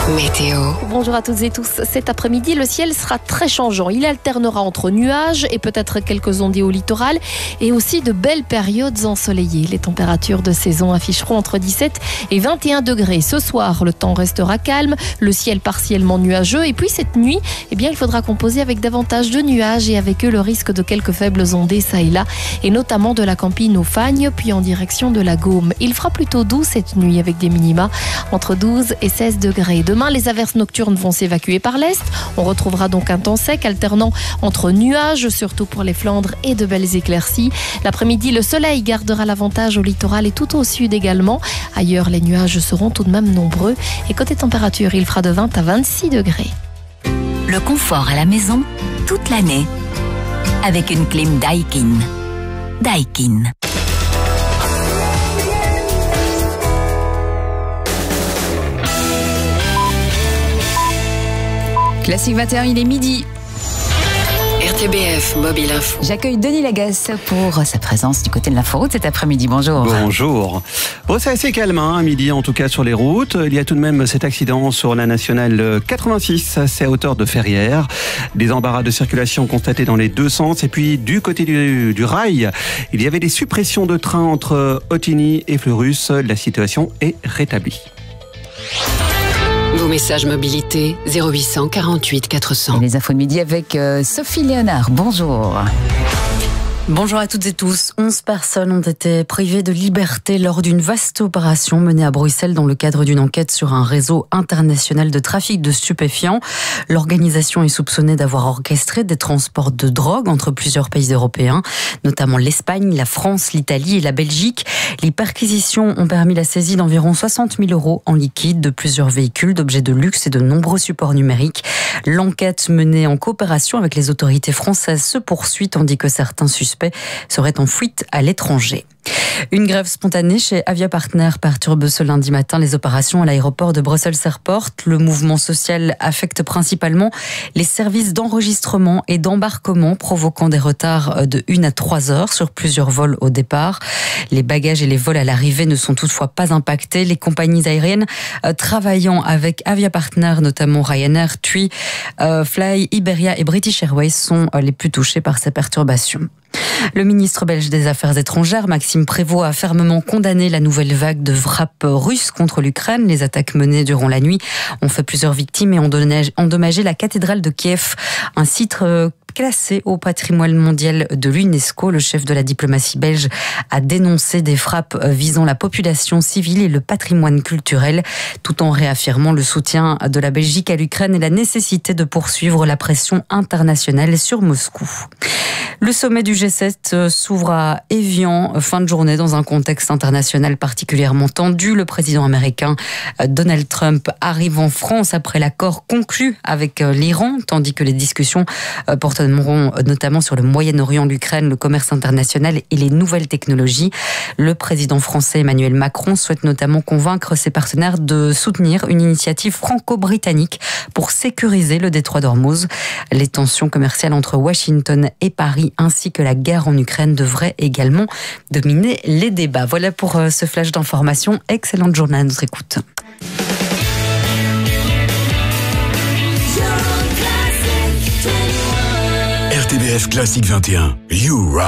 Météo. Bonjour à toutes et tous. Cet après-midi, le ciel sera très changeant. Il alternera entre nuages et peut-être quelques ondées au littoral et aussi de belles périodes ensoleillées. Les températures de saison afficheront entre 17 et 21 degrés. Ce soir, le temps restera calme, le ciel partiellement nuageux et puis cette nuit, il faudra composer avec davantage de nuages et avec eux le risque de quelques faibles ondées ça et là et notamment de la Campine au Fagnes puis en direction de la Gaume. Il fera plutôt doux cette nuit avec des minima entre 12 et 16 degrés. Demain, les averses nocturnes vont s'évacuer par l'est. On retrouvera donc un temps sec alternant entre nuages, surtout pour les Flandres, et de belles éclaircies. L'après-midi, le soleil gardera l'avantage au littoral et tout au sud également. Ailleurs, les nuages seront tout de même nombreux. Et côté température, il fera de 20 à 26 degrés. Le confort à la maison, toute l'année. Avec une clim Daikin. Daikin. Classique 21, il est midi. RTBF Mobile Info. J'accueille Denis Lagasse pour sa présence du côté de l'inforoute cet après-midi. Bonjour. Bonjour. Bon, c'est assez calme, à midi en tout cas sur les routes. Il y a tout de même cet accident sur la nationale 86, c'est à hauteur de Ferrières. Des embarras de circulation constatés dans les deux sens. Et puis du côté du rail, il y avait des suppressions de trains entre Ottignies et Fleurus. La situation est rétablie. Vos messages mobilité 0800 48 400. Et les infos de midi avec Sophie Léonard. Bonjour. Bonjour à toutes et tous. 11 personnes ont été privées de liberté lors d'une vaste opération menée à Bruxelles dans le cadre d'une enquête sur un réseau international de trafic de stupéfiants. L'organisation est soupçonnée d'avoir orchestré des transports de drogue entre plusieurs pays européens, notamment l'Espagne, la France, l'Italie et la Belgique. Les perquisitions ont permis la saisie d'environ 60 000 € en liquide, de plusieurs véhicules, d'objets de luxe et de nombreux supports numériques. L'enquête menée en coopération avec les autorités françaises se poursuit, tandis que certains suspects seraient en fuite à l'étranger. Une grève spontanée chez Avia Partner perturbe ce lundi matin les opérations à l'aéroport de Bruxelles Airport. Le mouvement social affecte principalement les services d'enregistrement et d'embarquement, provoquant des retards de 1 à 3 heures sur plusieurs vols au départ. Les bagages et les vols à l'arrivée ne sont toutefois pas impactés. Les compagnies aériennes travaillant avec Avia Partner, notamment Ryanair, TUI, Fly, Iberia et British Airways, sont les plus touchés par ces perturbations. Le ministre belge des Affaires étrangères, Maxime Prévost, a fermement condamné la nouvelle vague de frappes russes contre l'Ukraine. Les attaques menées durant la nuit ont fait plusieurs victimes et ont endommagé la cathédrale de Kiev, un site classé au patrimoine mondial de l'UNESCO. Le chef de la diplomatie belge a dénoncé des frappes visant la population civile et le patrimoine culturel, tout en réaffirmant le soutien de la Belgique à l'Ukraine et la nécessité de poursuivre la pression internationale sur Moscou. Le sommet du G7 s'ouvre à Évian, fin de journée, dans un contexte international particulièrement tendu. Le président américain Donald Trump arrive en France après l'accord conclu avec l'Iran, tandis que les discussions porteront notamment sur le Moyen-Orient, l'Ukraine, le commerce international et les nouvelles technologies. Le président français Emmanuel Macron souhaite notamment convaincre ses partenaires de soutenir une initiative franco-britannique pour sécuriser le détroit d'Ormuz. Les tensions commerciales entre Washington et Paris ainsi que la guerre en Ukraine devraient également dominer les débats. Voilà pour ce flash d'information. Excellente journée à notre écoute. RTBF Classique 21. You Rock.